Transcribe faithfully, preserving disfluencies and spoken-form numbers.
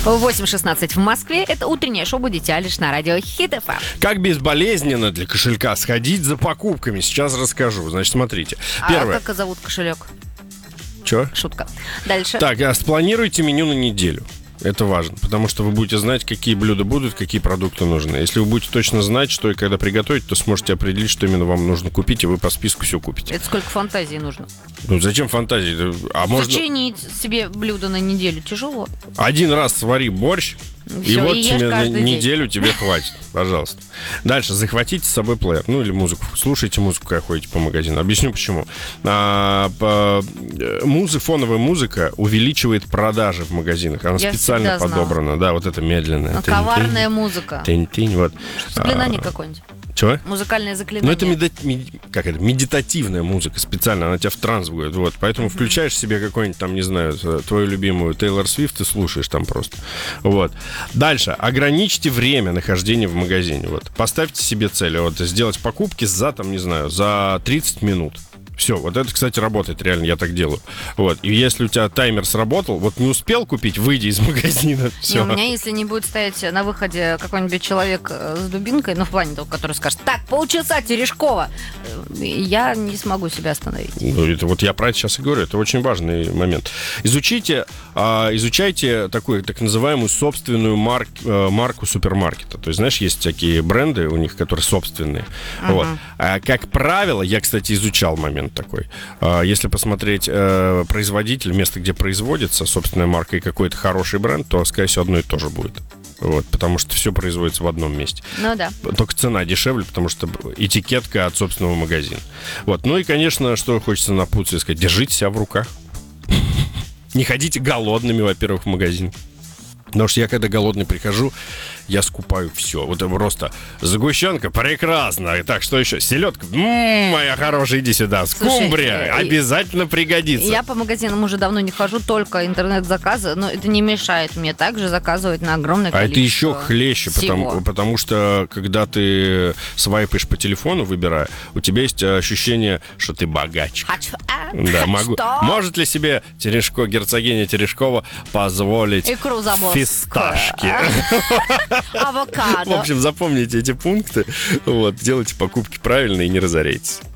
восемь шестнадцать в Москве. Это утреннее шоу «Будете Алиш» на радио Хит эф эм. Как безболезненно для кошелька сходить за покупками, сейчас расскажу. Значит, смотрите. Первое. А как зовут кошелек? Че? Шутка. Дальше. Так, а спланируйте меню на неделю. Это важно, потому что вы будете знать, какие блюда будут, какие продукты нужны. Если вы будете точно знать, что и когда приготовить, то сможете определить, что именно вам нужно купить, и вы по списку все купите. Это сколько фантазии нужно? Ну, зачем фантазии? А можно... Сочинить себе блюдо на неделю тяжело. Один раз свари борщ, и Всё, вот и тебе ешь на каждый неделю тебе хватит. Пожалуйста. Дальше. Захватите с собой плеер. Ну, или музыку. Слушайте музыку, когда ходите по магазину. Объясню, почему. А, по, музы, фоновая музыка увеличивает продажи в магазинах. Она Я специально подобрана. Да, вот это медленная. Но коварная музыка. Тынь-тынь, вот. Заклинание А, какое-нибудь. Чего? Музыкальное заклинание. Ну, это меди... мед... как это? медитативная музыка специально, она тебя в транс вводит. Вот. Поэтому mm-hmm. включаешь себе какой-нибудь там, не знаю, твою любимую Тейлор Свифт и слушаешь там просто. Вот. Дальше. Ограничьте время нахождения в магазине. Вот. Поставьте себе цель. Вот, сделать покупки за, там, не знаю, за тридцать минут. Все, вот это, кстати, работает реально, я так делаю. Вот. И если у тебя таймер сработал, вот не успел купить, выйди из магазина. Все. Не, у меня, если не будет стоять на выходе какой-нибудь человек с дубинкой, ну, в плане того, который скажет: так, полчаса, Терешкова, я не смогу себя остановить. Ну, это вот я про это сейчас и говорю, это очень важный момент. Изучите, а, изучайте такую, так называемую собственную марк, марку супермаркета. То есть, знаешь, есть такие бренды у них, которые собственные. Uh-huh. Вот. А, как правило, я, кстати, изучал момент такой. Если посмотреть э, производитель, место, где производится собственная марка и какой-то хороший бренд, то, скорее всего, одно и то же будет. Вот, потому что все производится в одном месте. Ну да. Только цена дешевле, потому что этикетка от собственного магазина. Вот. Ну и, конечно, что хочется напутствовать, сказать: держите себя в руках. Не ходите голодными, во-первых, в магазин. Потому что я, когда голодный прихожу, я скупаю все. Вот просто сгущенка прекрасно. Так, что еще? Селедка. М-м, моя хорошая, иди сюда. Скумбрия. Слушай, обязательно пригодится. Я по магазинам уже давно не хожу, только интернет-заказы. Но это не мешает мне также заказывать на огромное количество. А это еще хлеще, потому, потому что, когда ты свайпаешь по телефону, выбирая, у тебя есть ощущение, что ты богач. Хочу. А? Да, могу. Что? Может ли себе Терешко, герцогиня Терешкова позволить икру заморскую, фисташки? Авокадо. В общем, запомните эти пункты. Вот, делайте покупки правильно и не разоряйтесь.